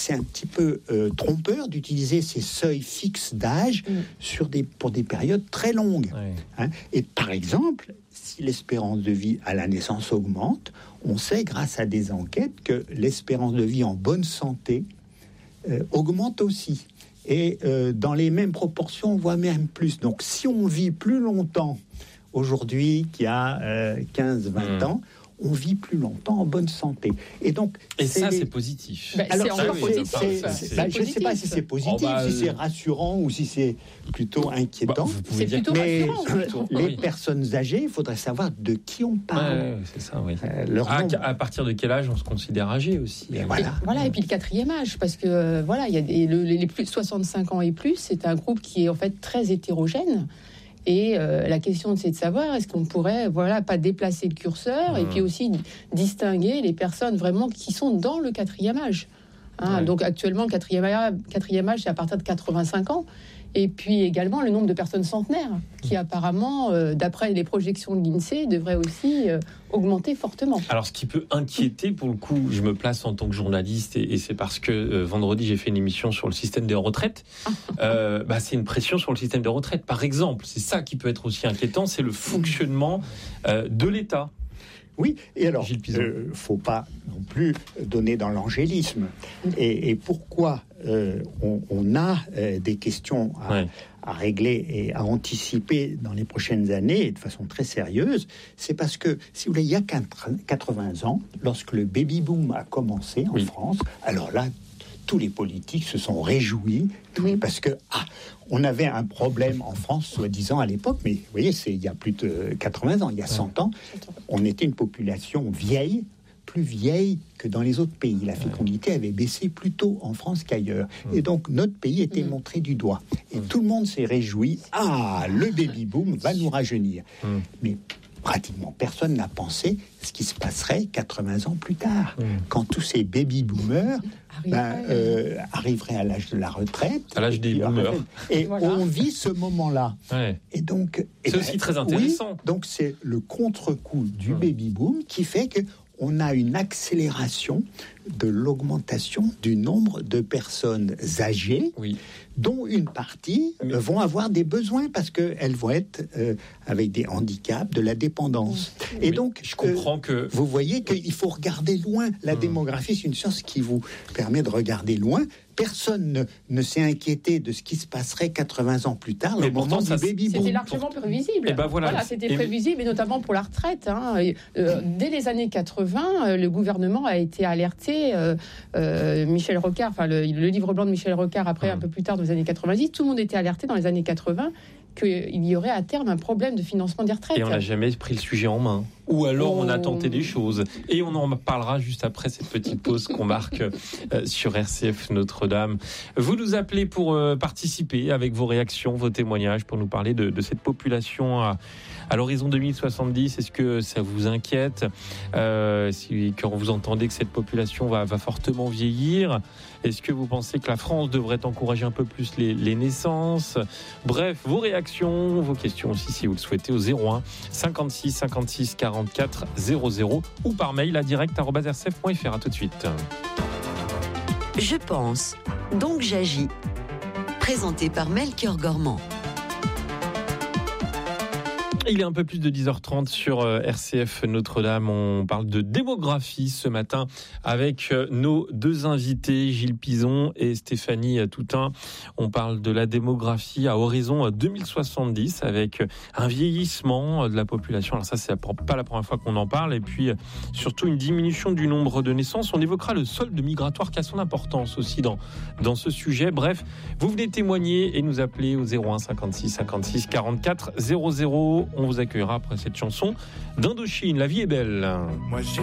c'est un petit peu trompeur d'utiliser ces seuils fixes d'âge pour des périodes très longues. Hein. Et par exemple, si l'espérance de vie à la naissance augmente, on sait grâce à des enquêtes que l'espérance de vie en bonne santé augmente aussi. Et dans les mêmes proportions, voire même plus. Donc si on vit plus longtemps aujourd'hui qu'il y a 15-20 ans, on vit plus longtemps en bonne santé. Et donc, c'est positif. Alors, c'est encore positif. Je ne sais pas si c'est positif, si c'est rassurant ou si c'est plutôt inquiétant. C'est plutôt rassurant. Les personnes âgées, il faudrait savoir de qui on parle. C'est ça, oui. À partir de quel âge on se considère âgé aussi. Et voilà. Et puis le quatrième âge, parce que il y a les plus de 65 ans et plus, c'est un groupe qui est en fait très hétérogène. Et la question, c'est de savoir, est-ce qu'on pourrait, pas déplacer le curseur et puis aussi distinguer les personnes vraiment qui sont dans le quatrième âge. Donc actuellement, le quatrième âge, c'est à partir de 85 ans. Et puis également le nombre de personnes centenaires qui apparemment, d'après les projections de l'INSEE, devrait aussi augmenter fortement. Alors ce qui peut inquiéter, pour le coup, je me place en tant que journaliste et c'est parce que vendredi j'ai fait une émission sur le système des retraites. C'est une pression sur le système des retraites. Par exemple, c'est ça qui peut être aussi inquiétant, c'est le fonctionnement de l'État. Oui, et alors, faut pas non plus donner dans l'angélisme. Et pourquoi on a des questions à régler et à anticiper dans les prochaines années, et de façon très sérieuse, c'est parce que, si vous voulez, il y a 80 ans, lorsque le baby-boom a commencé en France, alors là, tous les politiques se sont réjouis parce que on avait un problème en France, soi-disant à l'époque, mais vous voyez, c'est il y a plus de 80 ans, il y a 100 ans, on était une population vieille, plus vieille que dans les autres pays. La fécondité avait baissé plus tôt en France qu'ailleurs. Et donc, notre pays était montré du doigt. Et tout le monde s'est réjoui. Le baby-boom va nous rajeunir. Mais pratiquement personne n'a pensé ce qui se passerait 80 ans plus tard, quand tous ces baby-boomers arriveraient à l'âge de la retraite. À l'âge des boomers. Et on vit ce moment-là. Et donc, c'est aussi très intéressant. Donc, c'est le contre-coup du baby-boom qui fait que on a une accélération de l'augmentation du nombre de personnes âgées, dont une partie vont avoir des besoins parce qu'elles vont être avec des handicaps, de la dépendance. Et donc, je comprends que vous voyez qu'il faut regarder loin. La démographie, c'est une science qui vous permet de regarder loin. Personne ne s'est inquiété de ce qui se passerait 80 ans plus tard, le moment du baby-boom. C'était largement prévisible. C'était prévisible, et notamment pour la retraite. Dès les années 80, le gouvernement a été alerté. Michel Rocard, le livre blanc de Michel Rocard, après un peu plus tard dans les années 90, tout le monde était alerté dans les années 80 qu'il y aurait à terme un problème de financement des retraites. Et on n'a jamais pris le sujet en main. Ou alors on a tenté des choses. Et on en parlera juste après cette petite pause qu'on marque sur RCF Notre-Dame. Vous nous appelez pour participer avec vos réactions, vos témoignages, pour nous parler de cette population à l'horizon 2070. Est-ce que ça vous inquiète quand vous entendez que cette population va fortement vieillir? Est-ce que vous pensez que la France devrait encourager un peu plus les naissances? Bref, vos réactions, vos questions aussi, si vous le souhaitez, au 01 56 56 44 00 ou par mail à direct@rcf.fr. À tout de suite. Je pense, donc j'agis. Présenté par Melchior Gormand. Il est un peu plus de 10h30 sur RCF Notre-Dame. On parle de démographie ce matin avec nos deux invités, Gilles Pizon et Stéphanie Toutain. On parle de la démographie à horizon 2070 avec un vieillissement de la population. Alors ça, c'est pas la première fois qu'on en parle. Et puis, surtout une diminution du nombre de naissances. On évoquera le solde migratoire qui a son importance aussi dans ce sujet. Bref, vous venez témoigner et nous appeler au 01 56 56 44 00. On vous accueillera après cette chanson d'Indochine. La vie est belle.